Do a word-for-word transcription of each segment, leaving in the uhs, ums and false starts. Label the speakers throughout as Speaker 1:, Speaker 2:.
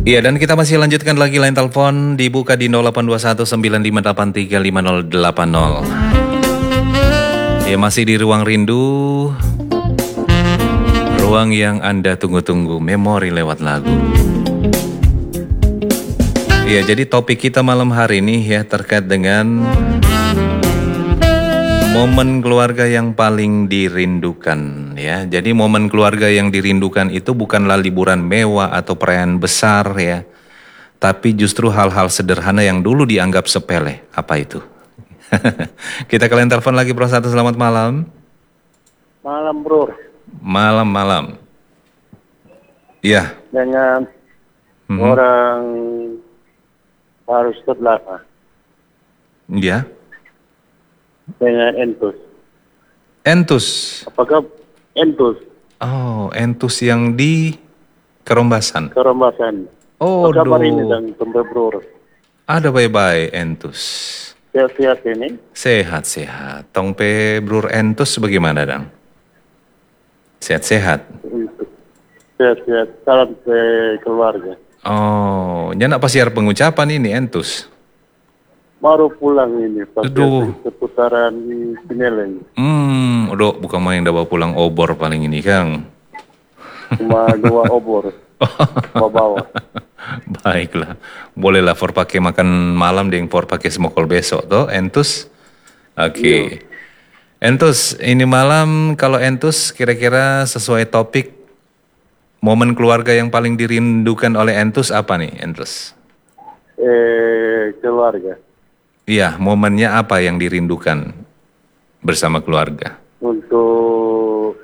Speaker 1: Iya, dan kita masih lanjutkan lagi line telepon dibuka di nol delapan dua satu sembilan lima delapan tiga lima nol delapan nol. Ya, masih di ruang rindu, ruang yang Anda tunggu-tunggu, memori lewat lagu. Iya, jadi topik kita malam hari ini ya terkait dengan momen keluarga yang paling dirindukan ya. Jadi momen keluarga yang dirindukan itu bukanlah liburan mewah atau perayaan besar ya. Tapi justru hal-hal sederhana yang dulu dianggap sepele. Apa itu? Kita kalian telepon lagi Bro Satu, selamat malam.
Speaker 2: Malam bro.
Speaker 1: Malam-malam. Iya.
Speaker 2: Dengan
Speaker 1: Mhm.
Speaker 2: orang harus terbelakang.
Speaker 1: Iya.
Speaker 2: Dengan entus.
Speaker 1: Entus.
Speaker 2: Apakah entus?
Speaker 1: Oh, entus yang di Kerombasan.
Speaker 2: Kerombasan.
Speaker 1: Oh,
Speaker 2: Apa kabar ini
Speaker 1: duh.
Speaker 2: dan tempe bro?
Speaker 1: Ada bye-bye entus.
Speaker 2: Sehat-sehat ini?
Speaker 1: Sehat-sehat. Tong pe Brur entus bagaimana dang? Sehat-sehat.
Speaker 2: Sehat-sehat. Salam ke keluarga.
Speaker 1: Oh, nyanak pasiar pengucapan ini entus.
Speaker 2: Baru pulang ini.
Speaker 1: Aduh.
Speaker 2: Pakai seputaran di Pineleng.
Speaker 1: Hmm, udah bukan main dah bawa pulang obor paling ini Kang.
Speaker 2: Cuma dua obor. Bawa-bawa.
Speaker 1: Baiklah, bolehlah for pakai makan malam deng for pakai semokol besok toh entus. Oke. Okay. Entus, ini malam kalau entus kira-kira sesuai topik momen keluarga yang paling dirindukan oleh entus apa nih entus?
Speaker 2: Eh, keluarga.
Speaker 1: Iya, momennya apa yang dirindukan bersama keluarga?
Speaker 2: Untuk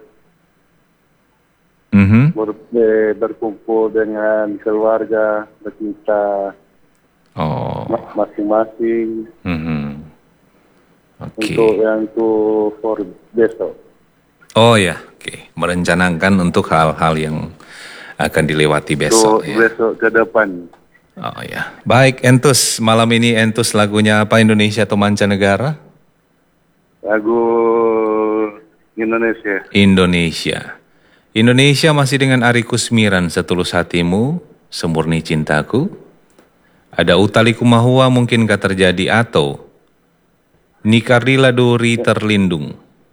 Speaker 1: Mhm.
Speaker 2: ber, eh, berkumpul dengan keluarga, bercinta
Speaker 1: Oh.
Speaker 2: ma- masing-masing.
Speaker 1: Mhm. Oke.
Speaker 2: Untuk yang tuh for besok.
Speaker 1: Oh ya, oke. Merencanakan untuk hal-hal yang akan dilewati besok
Speaker 2: Untuk
Speaker 1: ya.
Speaker 2: besok ke depan.
Speaker 1: Oh ya. Baik, entus. Malam ini entus lagunya apa, Indonesia atau mancanegara?
Speaker 2: Lagu Indonesia.
Speaker 1: Indonesia. Indonesia masih dengan Ari Kusmiran, Setulus Hatimu, Semurni Cintaku. Ada Utali Kumahua, Mungkinkah Terjadi, atau Nikardila Duri Terlindung.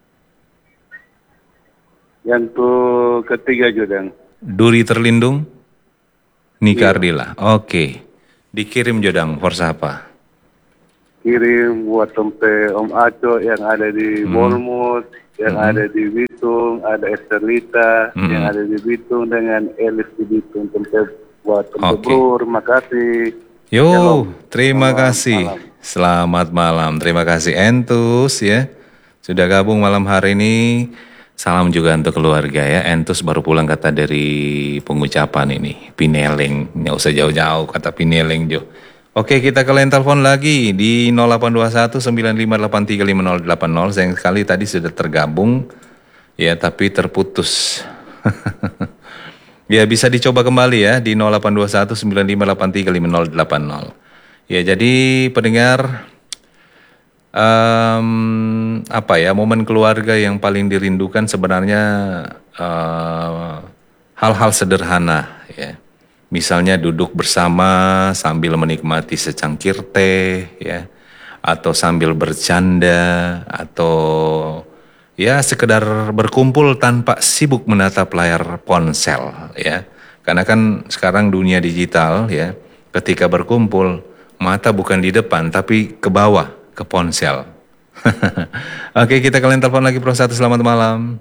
Speaker 2: Yang tuh ketiga Jodang.
Speaker 1: Duri Terlindung, Nikardila. Oke. Dikirim Jodang, for siapa?
Speaker 2: Kirim buat tempe Om Aco yang ada di
Speaker 1: Hmm.
Speaker 2: Bournemouth, yang
Speaker 1: Hmm.
Speaker 2: ada di Bitung, ada Esterlita,
Speaker 1: Hmm.
Speaker 2: yang ada di Bitung dengan Elis di Bitung. Tempe buat tempe
Speaker 1: Oke.
Speaker 2: Bro, makasih.
Speaker 1: Yo,
Speaker 2: Shalom.
Speaker 1: terima
Speaker 2: Selamat
Speaker 1: kasih.
Speaker 2: malam.
Speaker 1: Selamat malam. Terima kasih Entus ya. Sudah gabung malam hari ini. Salam juga untuk keluarga ya. Entus baru pulang kata dari pengucapan ini. Pineleng. Nggak usah jauh-jauh kata Pineleng Jo. Oke, kita kalian telepon lagi di nol delapan dua satu sembilan lima delapan tiga lima nol delapan nol. Sayang sekali tadi sudah tergabung ya, tapi terputus. Ya, bisa dicoba kembali ya di nol delapan dua satu sembilan lima delapan tiga lima nol delapan nol. Ya, jadi pendengar, um, apa ya, momen keluarga yang paling dirindukan sebenarnya uh, hal-hal sederhana ya. Misalnya duduk bersama sambil menikmati secangkir teh ya, atau sambil bercanda, atau ya sekedar berkumpul tanpa sibuk menatap layar ponsel ya. Karena kan sekarang dunia digital ya, ketika berkumpul mata bukan di depan tapi ke bawah, ke ponsel. Oke, kita kalian telepon lagi Pro Satu, selamat malam.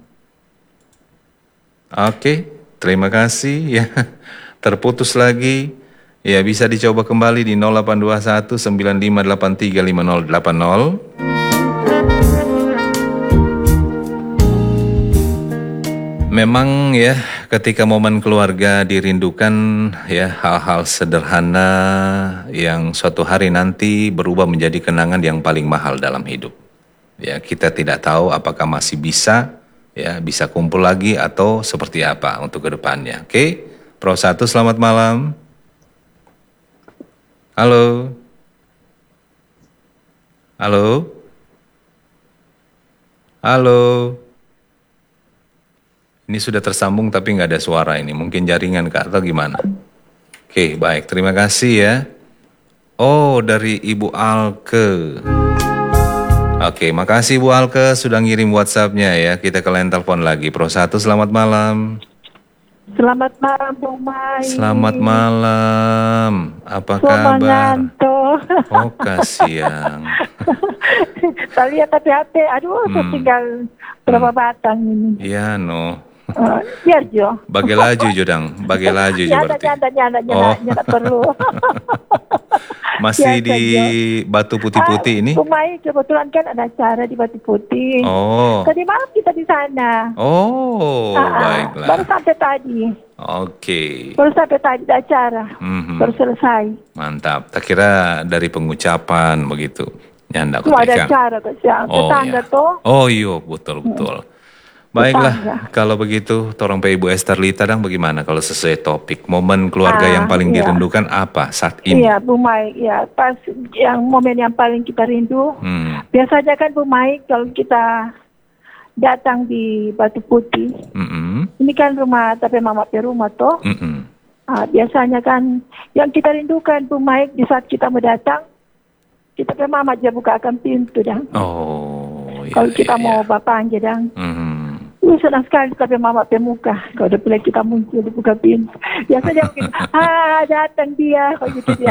Speaker 1: Oke, terima kasih ya. Terputus lagi. Ya, bisa dicoba kembali di nol delapan dua satu sembilan lima delapan tiga lima nol delapan nol. Memang ya, ketika momen keluarga dirindukan ya, hal-hal sederhana yang suatu hari nanti berubah menjadi kenangan yang paling mahal dalam hidup. Ya, kita tidak tahu apakah masih bisa ya, bisa kumpul lagi atau seperti apa untuk kedepannya. Oke, Pro Satu, selamat malam. Halo. Halo. Halo. Ini sudah tersambung tapi nggak ada suara ini. Mungkin jaringan Kak atau gimana? Oke, baik. Terima kasih ya. Oh, dari Ibu Alke. Oke, makasih Bu Alke sudah ngirim WhatsApp-nya ya. Kita ke line telepon lagi. Pro satu, selamat malam.
Speaker 3: Selamat malam, Bu Mai.
Speaker 1: Selamat malam. Apa
Speaker 3: Cuma
Speaker 1: kabar?
Speaker 3: ngantuk.
Speaker 1: Oh, kasihan.
Speaker 3: Tadi ya hati-hati. Aduh,
Speaker 1: Hmm.
Speaker 3: tinggal berapa batang ini.
Speaker 1: Iya, no.
Speaker 3: Uh, biar Jo.
Speaker 1: Bagai laju, Jodang. Bagai laju, Jo,
Speaker 3: Nyanda,
Speaker 1: berarti.
Speaker 3: nyanda, nyanda, nyanda,
Speaker 1: Oh.
Speaker 3: nyanda perlu.
Speaker 1: Masih
Speaker 3: Biasa,
Speaker 1: di Batu Putih-Putih ini?
Speaker 3: Ah, Bu Mai, kebetulan kan ada acara di Batu Putih.
Speaker 1: Oh.
Speaker 3: Tadi malam kita di sana.
Speaker 1: Oh,
Speaker 3: Ah, ah,
Speaker 1: baiklah.
Speaker 3: Baru sampai tadi.
Speaker 1: Oke.
Speaker 3: Baru sampai tadi di acara.
Speaker 1: Mhm.
Speaker 3: Baru selesai.
Speaker 1: Mantap. Tak kira dari pengucapan begitu. Nyanda
Speaker 3: Cuma ada
Speaker 1: ketika.
Speaker 3: acara ke siang.
Speaker 1: Oh,
Speaker 3: Tetangga
Speaker 1: ya.
Speaker 3: tuh.
Speaker 1: Oh iya, betul betul. Baiklah,
Speaker 3: Tetangga.
Speaker 1: kalau begitu tolong Pak Ibu Esther Lita dong bagaimana kalau sesuai topik. Momen keluarga
Speaker 3: Ah,
Speaker 1: yang paling
Speaker 3: iya.
Speaker 1: dirindukan apa saat ini?
Speaker 3: Iya, Bu Mai. Ya, pas yang momen yang paling kita rindu.
Speaker 1: Hmm.
Speaker 3: Biasanya kan Bu Mai kalau kita datang di Batu Putih,
Speaker 1: Mm-mm.
Speaker 3: ini kan rumah tapi mama pe rumah toh.
Speaker 1: Mm-mm.
Speaker 3: Ah, biasanya kan yang kita rindukan Bu Mai di saat kita mau datang, kita pe mama aja bukakan pintu dang.
Speaker 1: Oh, iya,
Speaker 3: Kalau kita
Speaker 1: iya,
Speaker 3: mau
Speaker 1: iya.
Speaker 3: bapak aja dang.
Speaker 1: Mhm.
Speaker 3: Uh, senang sekali tapi mama pe muka. Kalau udah pilih kita muncul dibuka pintu. Biasanya mungkin, ah datang dia, kalau gitu dia.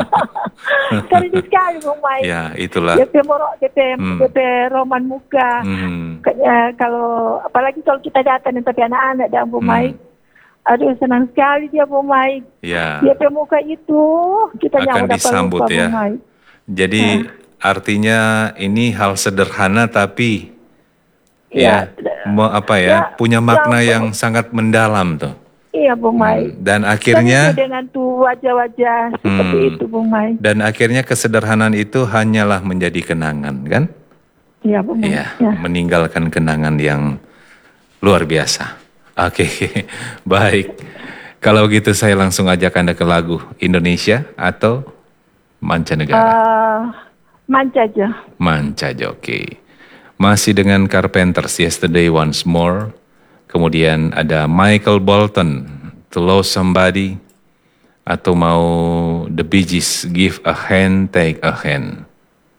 Speaker 3: Kali sekali Bu Mai.
Speaker 1: Ya, itulah.
Speaker 3: D P moro, D P,
Speaker 1: Hmm.
Speaker 3: D P roman muka.
Speaker 1: Mhm.
Speaker 3: Kayak kalau apalagi kalau kita datang tapi anak-anak dan Bu
Speaker 1: Hmm.
Speaker 3: Mai. Aduh senang sekali dia Bu Mai.
Speaker 1: Ya,
Speaker 3: D P muka itu kita
Speaker 1: akan
Speaker 3: jangan dapat
Speaker 1: disambut
Speaker 3: lupa
Speaker 1: ya.
Speaker 3: Bu Mai.
Speaker 1: Jadi artinya ini hal sederhana tapi ya, me- apa ya,
Speaker 3: Ya,
Speaker 1: punya makna
Speaker 3: ya,
Speaker 1: yang sangat mendalam tuh.
Speaker 3: Iya Bu Mai.
Speaker 1: Dan
Speaker 3: Dan
Speaker 1: akhirnya
Speaker 3: itu dengan tuh wajah-wajah seperti
Speaker 1: Hmm.
Speaker 3: itu Bu Mai.
Speaker 1: dan akhirnya kesederhanaan itu hanyalah menjadi kenangan, kan?
Speaker 3: Iya Bu Mai.
Speaker 1: Iya,
Speaker 3: Ya.
Speaker 1: meninggalkan kenangan yang luar biasa. Oke, baik. Kalau gitu saya langsung ajak Anda ke lagu Indonesia atau mancanegara.
Speaker 3: Eh, manca aja.
Speaker 1: Mancaja, oke. Masih dengan Carpenters, Yesterday Once More. Kemudian ada Michael Bolton, To Love Somebody. Atau mau The Bee Gees, Give a Hand, Take a Hand.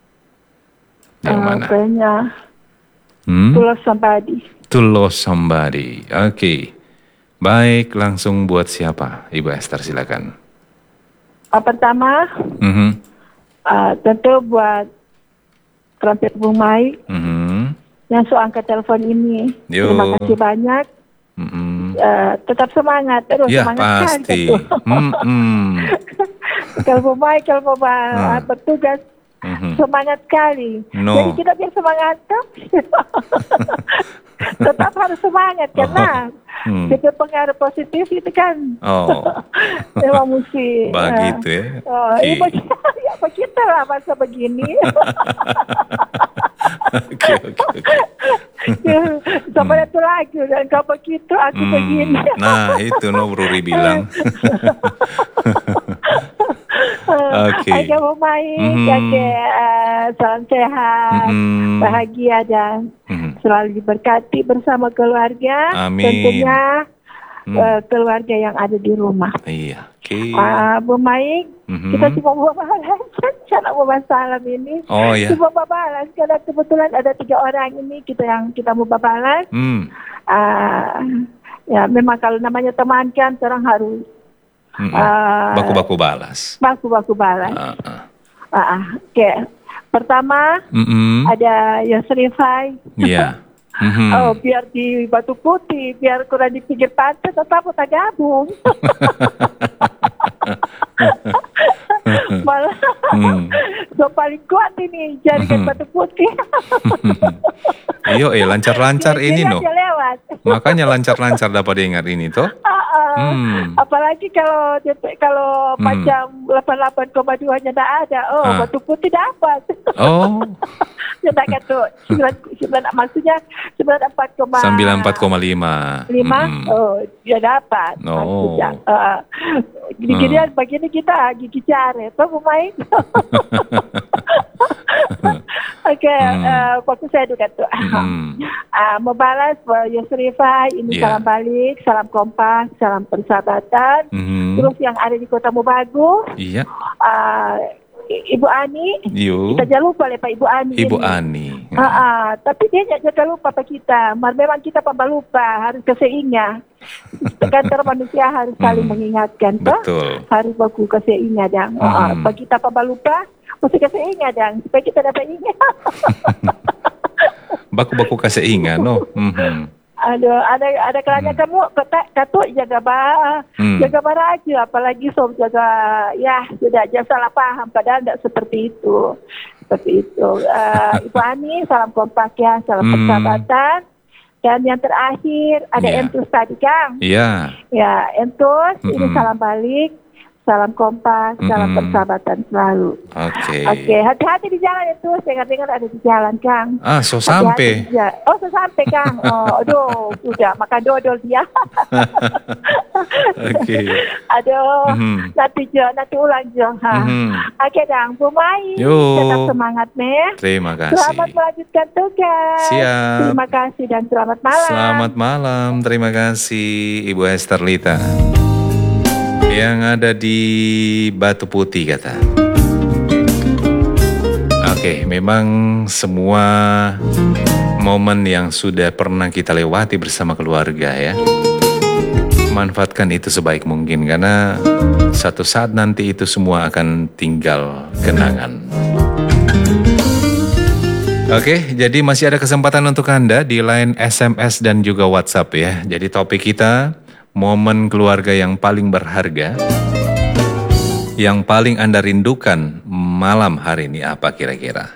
Speaker 1: Yang
Speaker 3: Eh,
Speaker 1: mana?
Speaker 3: Kayaknya
Speaker 1: Hmm?
Speaker 3: Tulus Somebody.
Speaker 1: To Love Somebody, oke. Baik, langsung buat siapa? Ibu Esther, silakan.
Speaker 3: Eh, pertama,
Speaker 1: Mhm,
Speaker 3: eh, tentu buat trompet Bu Mai
Speaker 1: mhm,
Speaker 3: yang so angkat telepon ini.
Speaker 1: Yo.
Speaker 3: Terima kasih banyak.
Speaker 1: mhm.
Speaker 3: Eh, tetap semangat. Terus
Speaker 1: Ya
Speaker 3: semangat
Speaker 1: pasti.
Speaker 3: sekali. Tuh.
Speaker 1: Mhm,
Speaker 3: Kalau Bu Mai, kalau mau ba-
Speaker 1: Hmm.
Speaker 3: bertugas,
Speaker 1: mhm.
Speaker 3: semangat sekali.
Speaker 1: No.
Speaker 3: Jadi kita biar semangat. Kan? Tetap harus semangat karena
Speaker 1: Hmm.
Speaker 3: itu pengaruh positif itu kan.
Speaker 1: Oh.
Speaker 3: Memang mesti.
Speaker 1: Begitu
Speaker 3: eh,
Speaker 1: ya.
Speaker 3: Oh,
Speaker 1: Oke.
Speaker 3: iya bagi, ya bagi kita lah masa begini.
Speaker 1: Oke, oke, oke.
Speaker 3: Sama itu lagi dan kau begitu aku
Speaker 1: Hmm,
Speaker 3: begini.
Speaker 1: Nah, itu no Ruri bilang. Oke.
Speaker 3: Ayo mau main,
Speaker 1: Mhm.
Speaker 3: jaga eh, salam sehat,
Speaker 1: Mhm.
Speaker 3: bahagia dan
Speaker 1: Mhm.
Speaker 3: selalu diberkati bersama keluarga.
Speaker 1: Amin.
Speaker 3: Tentunya
Speaker 1: Hmm.
Speaker 3: eh, keluarga yang ada di rumah.
Speaker 1: Iya, oke.
Speaker 3: Ah, Bu Maik,
Speaker 1: Mhm.
Speaker 3: kita cuma mau balas. Cara mau salam ini.
Speaker 1: Oh ya.
Speaker 3: Cuma mau balas karena kebetulan ada tiga orang ini kita yang kita mau balas.
Speaker 1: Hmm.
Speaker 3: Ah, ya memang kalau namanya teman kan orang harus
Speaker 1: Mm-mm.
Speaker 3: ah,
Speaker 1: Baku-baku balas.
Speaker 3: baku-baku balas.
Speaker 1: Ah, ah.
Speaker 3: Ah, ah, Oke, pertama
Speaker 1: Mm-mm.
Speaker 3: ada Yosri Fai.
Speaker 1: Iya. Mhm.
Speaker 3: Oh, biar di Batu Putih, biar kurang di pinggir pantai, tetap kita gabung. Malah,
Speaker 1: Hmm.
Speaker 3: so paling kuat ini jaringan
Speaker 1: Mhm.
Speaker 3: Batu Putih.
Speaker 1: Iyo, eh lancar-lancar ini
Speaker 3: Kiri-kiri
Speaker 1: no.
Speaker 3: aja lewat.
Speaker 1: Makanya lancar-lancar dapat diingat ini toh.
Speaker 3: Ah, ah.
Speaker 1: Hmm.
Speaker 3: Apalagi kalau D P kalau
Speaker 1: Hmm.
Speaker 3: macam delapan puluh delapan koma dua-nya tidak ada, oh
Speaker 1: Ah.
Speaker 3: Batu Putih dapat.
Speaker 1: Oh,
Speaker 3: Sedangkan tuh sembilan sembilan maksudnya sembilan empat koma
Speaker 1: sembilan puluh empat koma lima.
Speaker 3: lima,
Speaker 1: Mm-mm.
Speaker 3: oh dia dapat.
Speaker 1: Oh.
Speaker 3: Maksudnya, eh, Gini-gini hmm. begini kita gigi jari, apa pemain? Oke, okay, hmm. uh, fokus saya juga tuh. Hmm. Uh, membalas uh, Yusrifa, ini yeah. salam balik, salam kompas, salam persahabatan. Hmm. Terus yang ada di Kota Mobagu,
Speaker 1: iya.
Speaker 3: Uh, Ibu Ani,
Speaker 1: Yo.
Speaker 3: kita jangan lupa Pak Ibu Ani.
Speaker 1: Ibu
Speaker 3: ini.
Speaker 1: Ani.
Speaker 3: Uh, uh, tapi dia jangan lupa Pak kita. Memang kita pamba lupa, harus keseingat. Kantor manusia harus saling hmm. mengingatkan.
Speaker 1: Betul.
Speaker 3: Toh? Harus baku keseingat dan. Uh, uh, hmm. Pak kita pamba lupa, mesti keseingat dan supaya kita dapat ingat.
Speaker 1: Baku-baku keseingat, no. Mm-hmm.
Speaker 3: Aduh, ada ada kalanya hmm. kamu kata katuk jaga ba, hmm. jaga baraja, apalagi sob jaga ya sudah jangan salah paham padahal tidak seperti itu, seperti itu. Uh, Ibu Ani, salam kompak ya, salam hmm. persahabatan. Dan yang terakhir ada yeah. Entus tadi Kang.
Speaker 1: Iya. Yeah.
Speaker 3: Ya Entus, mm-hmm. ini salam balik. Salam kompas, salam mm-hmm. persahabatan selalu.
Speaker 1: Oke. Okay.
Speaker 3: Oke, okay. Hati-hati di jalan itu. Saya dengar ada di jalan, Kang.
Speaker 1: Ah, so sampai.
Speaker 3: Oh, so sampai, Kang. Oh, aduh, sudah makan dodol dia.
Speaker 1: Oke. Okay.
Speaker 3: Aduh, mm-hmm. nanti jo, nanti ulang jo. Mm-hmm. Oke, okay, Kang. Bu Mai, tetap semangat, Meh.
Speaker 1: Terima kasih.
Speaker 3: Selamat melanjutkan tugas.
Speaker 1: Siap.
Speaker 3: Terima kasih dan selamat malam.
Speaker 1: Selamat malam. Terima kasih, Ibu Esther Lita. Yang ada di Batu Putih kata. Oke, memang semua momen yang sudah pernah kita lewati bersama keluarga ya. Manfaatkan itu sebaik mungkin karena satu saat nanti itu semua akan tinggal kenangan. Oke, jadi masih ada kesempatan untuk Anda di line S M S dan juga WhatsApp ya. Jadi topik kita momen keluarga yang paling berharga, yang paling Anda rindukan malam hari ini apa kira-kira?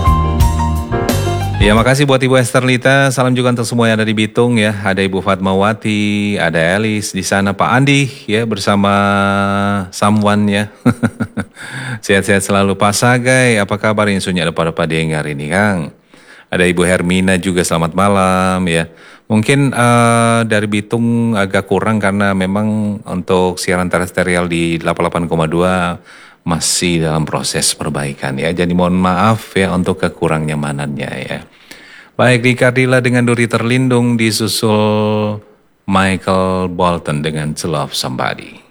Speaker 1: Ya, makasih buat Ibu Esther Lita. Salam juga untuk semua yang ada di Bitung ya. Ada Ibu Fatmawati, ada Elis di sana, Pak Andi ya bersama Samwan ya. Sehat-sehat selalu Pak Sagai. Apa kabar yang sunyi ada pada Pak Dengar ini Kang? Ada Ibu Hermina juga selamat malam ya. Mungkin uh, dari Bitung agak kurang karena memang untuk siaran terestrial di delapan puluh delapan koma dua masih dalam proses perbaikan ya. Jadi mohon maaf ya untuk kekurang nyamanannya ya. Baik, di Kardila dengan Duri Terlindung disusul Michael Bolton dengan To Love Somebody.